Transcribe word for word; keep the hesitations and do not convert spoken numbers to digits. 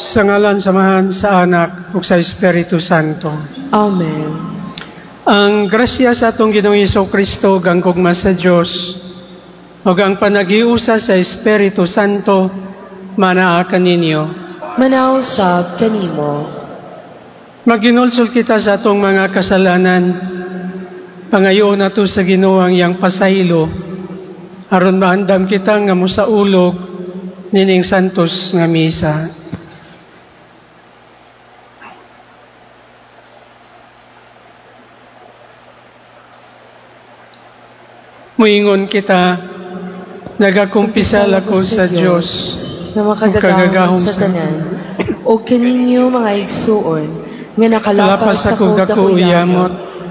Sa ngalan samahan sa Anak ug sa Espiritu Santo. Amen. Ang grasya sa atong Ginoong Jesu-Kristo ug ang gugma sa Dios ug ang panagiusa sa Espiritu Santo manaa kaninyo. Manausab kanimo. Maginulsol kita sa atong mga kasalanan. Pangayoon nato sa Ginoo ang iyang pasaylo aron maandam kita nga mosaulog nining santos nga misa. Muingon kita, nagakumpisal ako sa Diyos na makagagahom sa tanan, o kaninyo mga igsuon, nga nakalapas Lapas sa ako kog dako uyamot,